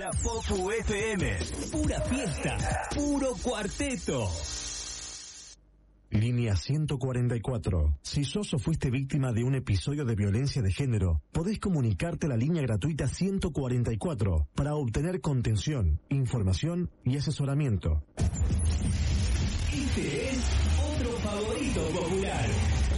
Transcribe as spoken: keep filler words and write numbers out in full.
La Popu F M. Pura fiesta, puro cuarteto. Línea ciento cuarenta y cuatro. Si sos o fuiste víctima de un episodio de violencia de género, podés comunicarte a la línea gratuita ciento cuarenta y cuatro para obtener contención, información y asesoramiento. Este es otro favorito popular.